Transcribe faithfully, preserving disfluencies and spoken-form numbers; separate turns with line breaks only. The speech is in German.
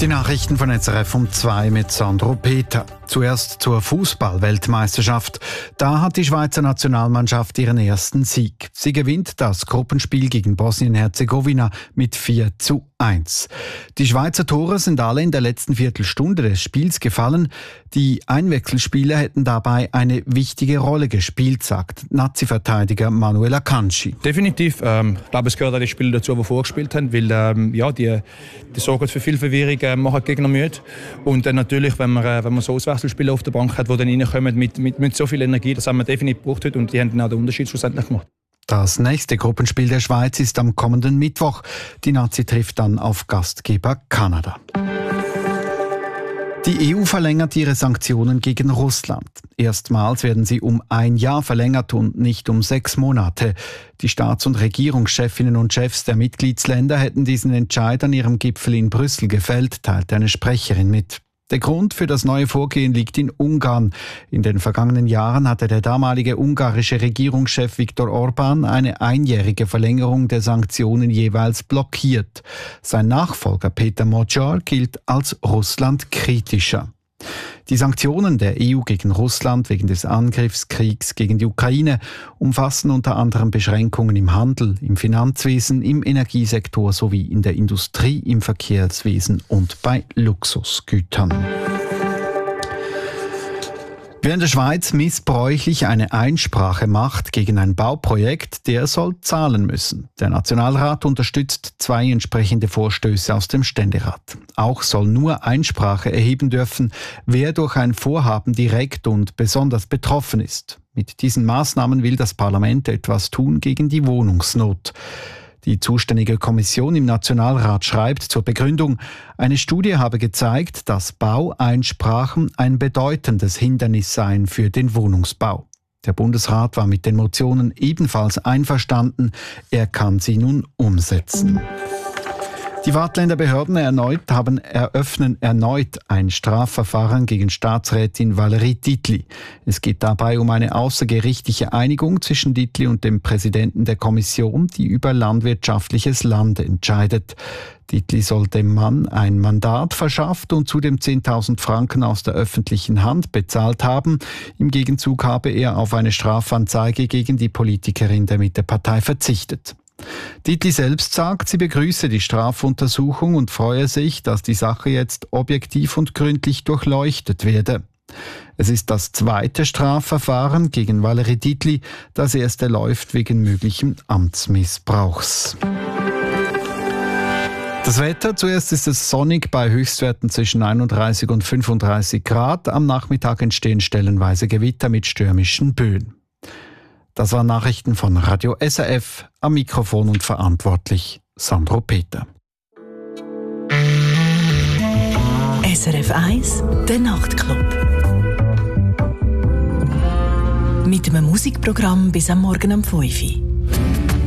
Die Nachrichten von S R F um zwei mit Sandro Peter. Zuerst zur Fußball-Weltmeisterschaft. Da hat die Schweizer Nationalmannschaft ihren ersten Sieg. Sie gewinnt das Gruppenspiel gegen Bosnien-Herzegowina mit vier zu eins. Die Schweizer Tore sind alle in der letzten Viertelstunde des Spiels gefallen. Die Einwechselspieler hätten dabei eine wichtige Rolle gespielt, sagt Nazi-Verteidiger Manuel Akanji.
Definitiv. Ähm, ich glaube, es gehört auch die Spieler dazu, die vorgespielt haben, weil ähm, ja, die, die sorgen für viel Verwirrung, äh, machen die Gegner müde. Und dann natürlich, wenn man, äh, wenn man so Auswechselspieler auf der Bank hat, die dann reinkommen mit, mit, mit so viel Energie, das haben wir definitiv gebraucht heute und die haben dann auch den Unterschied schlussendlich gemacht.
Das nächste Gruppenspiel der Schweiz ist am kommenden Mittwoch. Die Nazi trifft dann auf Gastgeber Kanada. Die E U verlängert ihre Sanktionen gegen Russland. Erstmals werden sie um ein Jahr verlängert und nicht um sechs Monate. Die Staats- und Regierungschefinnen und Chefs der Mitgliedsländer hätten diesen Entscheid an ihrem Gipfel in Brüssel gefällt, teilte eine Sprecherin mit. Der Grund für das neue Vorgehen liegt in Ungarn. In den vergangenen Jahren hatte der damalige ungarische Regierungschef Viktor Orbán eine einjährige Verlängerung der Sanktionen jeweils blockiert. Sein Nachfolger Peter Magyar gilt als Russland-kritischer. Die Sanktionen der E U gegen Russland wegen des Angriffskriegs gegen die Ukraine umfassen unter anderem Beschränkungen im Handel, im Finanzwesen, im Energiesektor sowie in der Industrie, im Verkehrswesen und bei Luxusgütern. Wer in der Schweiz missbräuchlich eine Einsprache macht gegen ein Bauprojekt, der soll zahlen müssen. Der Nationalrat unterstützt zwei entsprechende Vorstöße aus dem Ständerat. Auch soll nur Einsprache erheben dürfen, wer durch ein Vorhaben direkt und besonders betroffen ist. Mit diesen Maßnahmen will das Parlament etwas tun gegen die Wohnungsnot. Die zuständige Kommission im Nationalrat schreibt zur Begründung, eine Studie habe gezeigt, dass Baueinsprachen ein bedeutendes Hindernis seien für den Wohnungsbau. Der Bundesrat war mit den Motionen ebenfalls einverstanden. Er kann sie nun umsetzen. Die Waadtländer Behörden erneut haben eröffnen erneut ein Strafverfahren gegen Staatsrätin Valérie Dietli. Es geht dabei um eine außergerichtliche Einigung zwischen Dietli und dem Präsidenten der Kommission, die über landwirtschaftliches Land entscheidet. Dietli soll dem Mann ein Mandat verschafft und zudem zehntausend Franken aus der öffentlichen Hand bezahlt haben. Im Gegenzug habe er auf eine Strafanzeige gegen die Politikerin der Mittepartei verzichtet. Dietli selbst sagt, sie begrüße die Strafuntersuchung und freue sich, dass die Sache jetzt objektiv und gründlich durchleuchtet werde. Es ist das zweite Strafverfahren gegen Valérie Dietli. Das erste läuft wegen möglichen Amtsmissbrauchs. Das Wetter, zuerst ist es sonnig bei Höchstwerten zwischen einunddreißig und fünfunddreißig Grad. Am Nachmittag entstehen stellenweise Gewitter mit stürmischen Böen. Das waren Nachrichten von Radio S R F, am Mikrofon und verantwortlich Sandro Peter.
S R F eins, der Nachtclub. Mit einem Musikprogramm bis am Morgen um fünf Uhr.